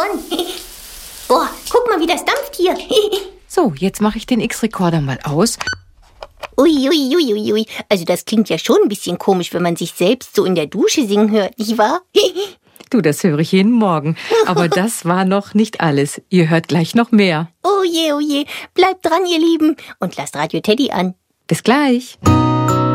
gewonnen. Boah, guck mal, wie das dampft hier. So, jetzt mache ich den X-Rekorder mal aus. Ui. Also das klingt ja schon ein bisschen komisch, wenn man sich selbst so in der Dusche singen hört, nicht wahr? Du, das höre ich jeden Morgen. Aber das war noch nicht alles. Ihr hört gleich noch mehr. Oh je. Bleibt dran, ihr Lieben. Und lasst Radio Teddy an. Bis gleich.